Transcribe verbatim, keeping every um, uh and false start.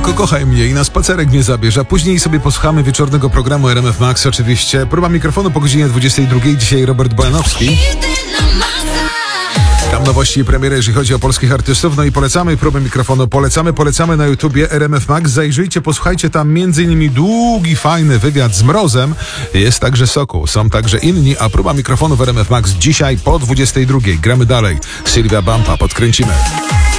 tylko kochaj mnie i na spacerek mnie zabierz, a później sobie posłuchamy wieczornego programu R M F Max oczywiście. Próba mikrofonu po godzinie dwudziestej drugiej. Dzisiaj Robert Bojanowski. Tam nowości i premiery, jeżeli chodzi o polskich artystów. No i polecamy próbę mikrofonu. Polecamy, polecamy na YouTubie R M F Max. Zajrzyjcie, posłuchajcie tam między innymi długi, fajny wywiad z Mrozem. Jest także Sokół, są także inni, a próba mikrofonu w R M F Max dzisiaj po dwudziestej drugiej. Gramy dalej. Sylwia Bampa, podkręcimy.